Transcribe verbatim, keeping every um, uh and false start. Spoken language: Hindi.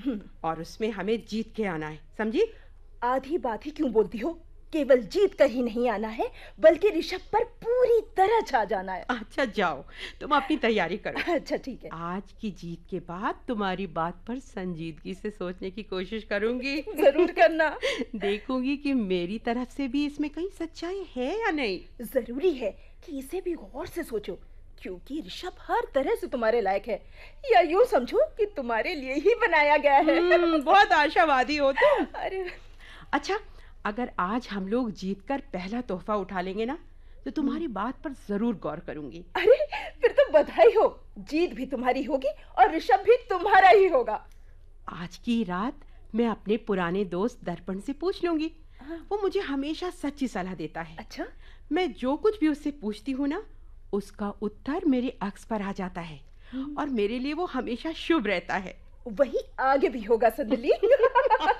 और उसमें हमें जीत के आना है, समझी? आधी बात ही क्यों बोलती हो? केवल जीत कर ही नहीं आना है, बल्कि ऋषभ पर पूरी तरह छा जाना है। अच्छा जाओ, तुम अपनी तैयारी करो। अच्छा ठीक है। आज की जीत के बाद तुम्हारी बात पर संजीदगी से सोचने की कोशिश करूंगी। जरूर करना। देखूंगी कि मेरी तरफ से भी इसमें कहीं सच्चाई है या नहीं। जरूरी है कि इसे भी गौर से सोचो, क्योंकि ऋषभ हर तरह से तुम्हारे लायक है, या यूं समझो कि तुम्हारे लिए ही बनाया गया है। हम्म, बहुत आशावादी हो तुम। अरे अच्छा, अगर आज हम लोग जीतकर पहला तोहफा उठा लेंगे ना, तो तुम्हारी बात पर जरूर गौर करूंगी। अरे फिर तो बधाई हो, जीत भी तुम्हारी होगी और ऋषभ भी तुम्हारा ही होगा। आज की रात मैं अपने पुराने दोस्त दर्पण से पूछ लूंगी। वो मुझे हमेशा सच्ची सलाह देता है। अच्छा, मैं जो कुछ भी उससे पूछती हूँ ना, उसका उत्तर मेरे अक्स पर आ जाता है और मेरे लिए वो हमेशा शुभ रहता है। वही आगे भी होगा संदली।